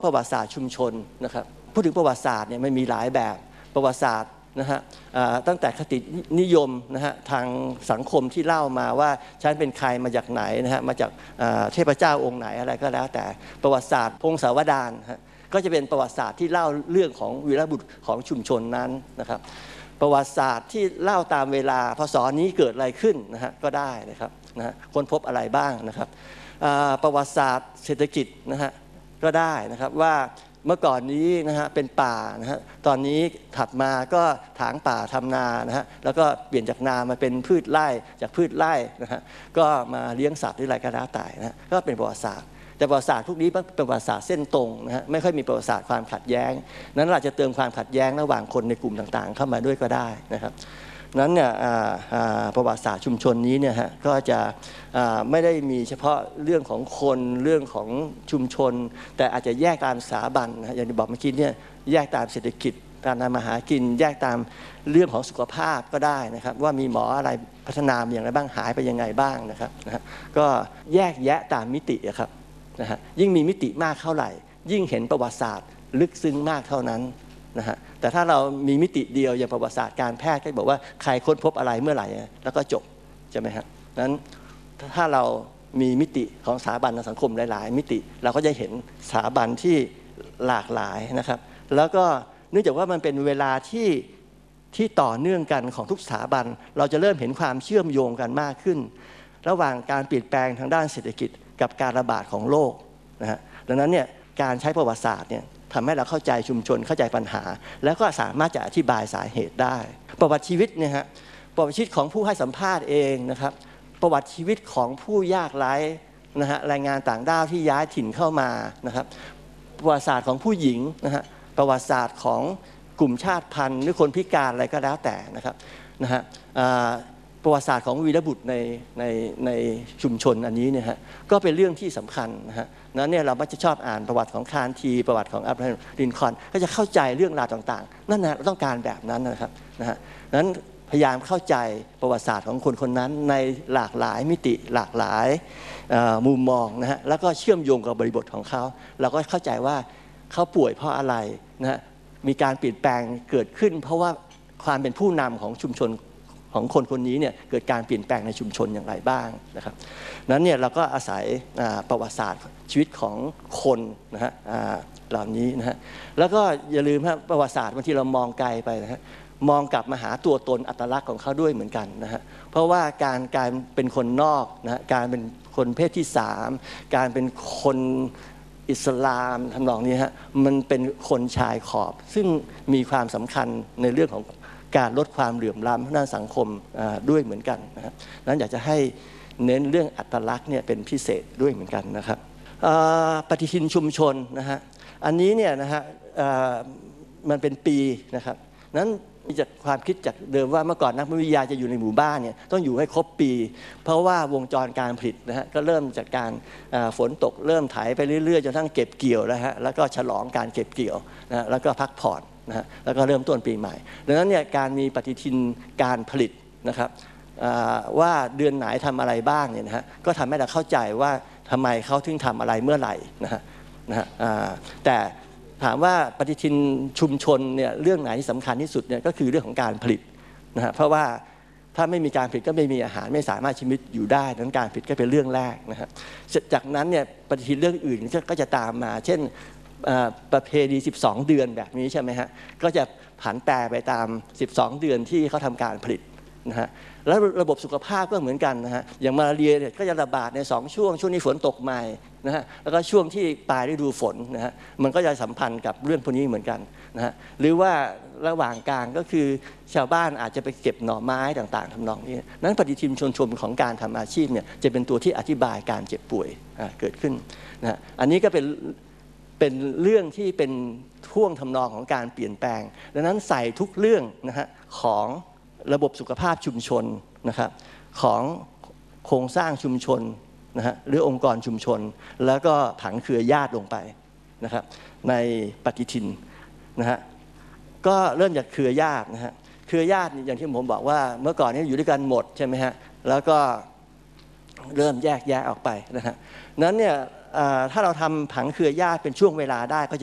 ประวัติศาสตร์ชุมชนนะครับพูดถึงประวัติศาสตร์เนี่ยมันมีหลายแบบประวัติศาสตร์นะฮะตั้งแต่คตินิยมนะฮะทางสังคมที่เล่ามาว่าฉันเป็นใครมาจากไหนนะฮะมาจากเทพเจ้าองค์ไหนอะไรก็แล้วแต่ประวัติศาสตร์พงศาวดารก็จะเป็นประวัติศาสตร์ที่เล่าเรื่องของวีรบุรุษของชุมชนนั้นนะครับประวัติศาสตร์ที่เล่าตามเวลาพศนี้เกิดอะไรขึ้นนะฮะก็ได้นะครับนะฮะค้นพบอะไรบ้างนะครับประวัติศาสตร์เศรษฐกิจนะฮะก็ได้นะครับว่าเมื่อก่อนนี้นะฮะเป็นป่านะฮะตอนนี้ถัดมาก็ถางป่าทำนานะฮะแล้วก็เปลี่ยนจากนามาเป็นพืชไร่จากพืชไร่นะฮะก็มาเลี้ยงสัตว์หรืออะไรก็แล้วแต่นะฮะก็เป็นประวัติศาสตร์แต่ประวัติศาสตร์พวกนี้เป็นประวัติศาสตร์เส้นตรงนะฮะไม่ค่อยมีประวัติศาสตร์ความขัดแย้งนั้นเราจะเติมความขัดแย้งระหว่างคนในกลุ่มต่างๆเข้ามาด้วยก็ได้นะครับนั้นเนี่ยประวัติศาสตร์ชุมชนนี้เนี่ยฮะก็จะไม่ได้มีเฉพาะเรื่องของคนเรื่องของชุมชนแต่อาจจะแยกตามสถาบันนะอย่างที่บอกเมื่อกี้เนี่ยแยกตามเศรษฐกิจการทำมาหากินแยกตามเรื่องของสุขภาพก็ได้นะครับว่ามีหมออะไรพัฒนาอย่างไรบ้างหายไปยังไงบ้างนะครับก็แยกแยะตามมิติครับนะฮะยิ่งมีมิติมากเท่าไหร่ยิ่งเห็นประวัติศาสตร์ลึกซึ้งมากเท่านั้นนะฮะแต่ถ้าเรามีมิติเดียวอย่างประวัติศาสตร์การแพทย์ก็บอกว่าใครค้นพบอะไรเมื่อไหร่แล้วก็จบใช่ไหมครับนั้นถ้าเรามีมิติของสถาบันสังคมหลายๆมิติเราก็จะเห็นสถาบันที่หลากหลายนะครับแล้วก็เนื่องจากว่ามันเป็นเวลาที่ต่อเนื่องกันของทุกสถาบันเราจะเริ่มเห็นความเชื่อมโยงกันมากขึ้นระหว่างการเปลี่ยนแปลงทางด้านเศรษฐกิจกับการระบาดของโรคนะฮะดังนั้นเนี่ยการใช้ประวัติศาสตร์เนี่ยทำให้เราเข้าใจชุมชนเข้าใจปัญหาแล้วก็สามารถจะอธิบายสาเหตุได้ประวัติชีวิตเนี่ยฮะประวัติชีวิตของผู้ให้สัมภาษณ์เองนะครับประวัติชีวิตของผู้ยากไร้นะฮะแรงงานต่างด้าวที่ย้ายถิ่นเข้ามานะครับประวัติศาสตร์ของผู้หญิงนะฮะประวัติศาสตร์ของกลุ่มชาติพันธุ์หรือคนพิการอะไรก็แล้วแต่นะครับนะฮะประวัติศาสตร์ของวีรบุรุษในชุมชนอันนี้เนี่ยฮะก็เป็นเรื่องที่สำคัญนะฮะนั้นเนี่ยเรามักจะชอบอ่านประวัติของคาร์ทีประวัติของอับราฮัมลินคอล์นก็จะเข้าใจเรื่องราวต่างๆนั่นนะเราต้องการแบบนั้นนะครับนะฮะนั้นพยายามเข้าใจประวัติศาสตร์ของคนคนนั้นในหลากหลายมิติหลากหลายมุมมองนะฮะแล้วก็เชื่อมโยงกับบริบทของเขาเราก็เข้าใจว่าเขาป่วยเพราะอะไรนะฮะมีการเปลี่ยนแปลงเกิดขึ้นเพราะว่าความเป็นผู้นำของชุมชนของคนคนนี้เนี่ยเกิดการเปลี่ยนแปลงในชุมชนอย่างไรบ้างนะครับนั้นเนี่ยเราก็อาศัยประวัติศาสตร์ชีวิตของคนนะฮะเหล่านี้นะฮะแล้วก็อย่าลืมว่าประวัติศาสตร์บางทีเรามองไกลไปนะฮะมองกลับมาหาตัวตนอัตลักษณ์ของเขาด้วยเหมือนกันนะฮะเพราะว่าการเป็นคนนอกนะฮะการเป็นคนเพศที่3การเป็นคนอิสลามทำนองนี้ฮะมันเป็นคนชายขอบซึ่งมีความสำคัญในเรื่องของการลดความเหลื่อมล้ำด้านสังคมด้วยเหมือนกันนะครับนั้นอยากจะให้เน้นเรื่องอัตลักษณ์เนี่ยเป็นพิเศษด้วยเหมือนกันนะครับปฏิทินชุมชนนะฮะอันนี้เนี่ยนะฮะมันเป็นปีนะครับนั้นมีจากความคิดจากเดิมว่าเมื่อก่อนนักวิทยาจะอยู่ในหมู่บ้านเนี่ยต้องอยู่ให้ครบปีเพราะว่าวงจรการผลิตนะฮะก็เริ่มจากการฝนตกเริ่มไถไปเรื่อยๆจนทั้งเก็บเกี่ยวแล้วฮะแล้วก็ฉลองการเก็บเกี่ยวนะแล้วก็พักผ่อนนะฮะแล้วก็เริ่มต้นปีใหม่ดังนั้นเนี่ยการมีปฏิทินการผลิตนะครับว่าเดือนไหนทำอะไรบ้างเนี่ยนะฮะก็ทำให้เราเข้าใจว่าทำไมเขาถึงทำอะไรเมื่อไหร่นะฮะแต่ถามว่าปฏิทินชุมชนเนี่ยเรื่องไหนที่สำคัญที่สุดเนี่ยก็คือเรื่องของการผลิตนะฮะเพราะว่าถ้าไม่มีการผลิตก็ไม่มีอาหารไม่สามารถชีวิตอยู่ได้ดังนั้นการผลิตก็เป็นเรื่องแรกนะฮะจากนั้นเนี่ยปฏิทินเรื่องอื่นก็จะตามมาเช่นประเพณี12เดือนแบบนี้ใช่ไหมฮะก็จะผันแปรไปตาม12เดือนที่เขาทำการผลิตนะฮะแล้วระบบสุขภาพก็เหมือนกันนะฮะอย่างมาลาเรียเนี่ยก็จะระบาดใน2ช่วงนี้ฝนตกใหม่นะฮะแล้วก็ช่วงที่ปลายฤดูฝนนะฮะมันก็จะสัมพันธ์กับเรื่องพวกนี้เหมือนกันนะฮะหรือว่าระหว่างกลางก็คือชาวบ้านอาจจะไปเก็บหน่อไม้ต่างๆทำนองนี้นั้นปฏิทินชนของการทำอาชีพเนี่ยจะเป็นตัวที่อธิบายการเจ็บป่วยเกิดขึ้นนะอันนี้ก็เป็นเรื่องที่เป็นท่วงทำนองของการเปลี่ยนแปลงดังนั้นใส่ทุกเรื่องนะฮะของระบบสุขภาพชุมชนนะครับของโครงสร้างชุมชนนะฮะหรือองค์กรชุมชนแล้วก็ผังเครือญาติลงไปนะครับในปฏิทินนะฮะก็เริ่มจากเครือญาตินะฮะเครือญาติอย่างที่ผมบอกว่าเมื่อก่อนนี้อยู่ด้วยกันหมดใช่ไหมฮะแล้วก็เริ่มแยกแยะออกไปนะฮะนั้นเนี่ยถ้าเราทำผังเครือญาติเป็นช่วงเวลาได้ก็